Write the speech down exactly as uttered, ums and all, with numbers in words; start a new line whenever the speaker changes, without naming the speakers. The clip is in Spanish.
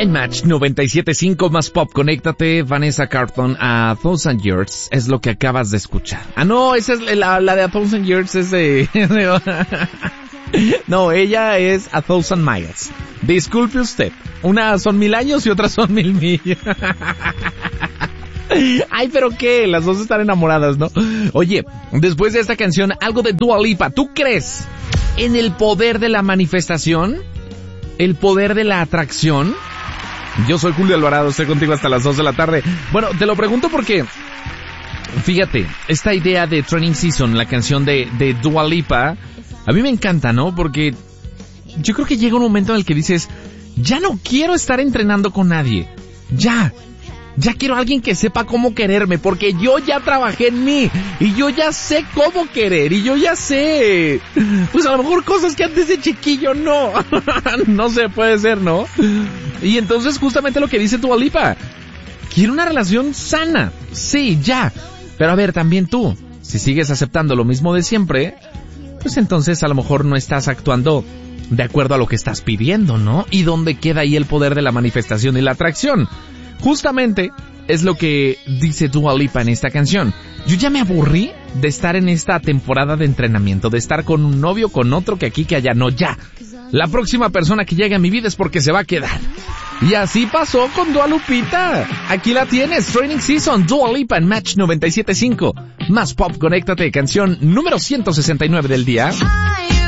En Match noventa y siete punto cinco más pop, conéctate, Vanessa Carlton, a Thousand Years, es lo que acabas de escuchar. Ah, no, esa es la, la de A Thousand Years, es de... No, ella es A Thousand Miles. Disculpe usted, unas son mil años y otras son mil millas. Ay, pero qué, las dos están enamoradas, ¿no? Oye, después de esta canción, algo de Dua Lipa, ¿tú crees en el poder de la manifestación? ¿El poder de la atracción? Yo soy Julio Alvarado, estoy contigo hasta las dos de la tarde. Bueno, te lo pregunto porque, fíjate, esta idea de Training Season, la canción de, de Dua Lipa, a mí me encanta, ¿no? Porque yo creo que llega un momento en el que dices, ya no quiero estar entrenando con nadie. Ya. Ya quiero a alguien que sepa cómo quererme, porque yo ya trabajé en mí, y yo ya sé cómo querer, y yo ya sé, pues a lo mejor cosas que antes de chiquillo no, no se puede ser, ¿no? Y entonces justamente lo que dice Dua Lipa, quiero una relación sana, sí, ya, pero a ver, también tú, si sigues aceptando lo mismo de siempre, pues entonces a lo mejor no estás actuando de acuerdo a lo que estás pidiendo, ¿no? ¿Y dónde queda ahí el poder de la manifestación y la atracción? Justamente es lo que dice Dua Lipa en esta canción. Yo ya me aburrí de estar en esta temporada de entrenamiento, de estar con un novio, con otro, que aquí, que allá. No, ya. La próxima persona que llegue a mi vida es porque se va a quedar. Y así pasó con Dua Lupita. Aquí la tienes, Training Season, Dua Lipa en Match noventa y siete punto cinco. Más pop, conéctate, canción número ciento sesenta y nueve del día.